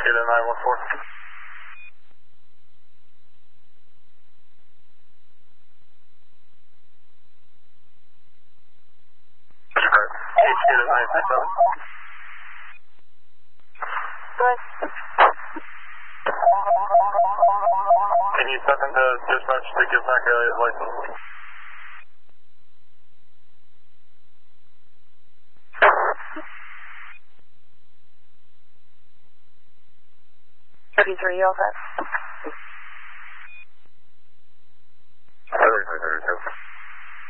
to 914. HQ to 937. Good. Can you step into dispatch to give back a license? 33, you all set?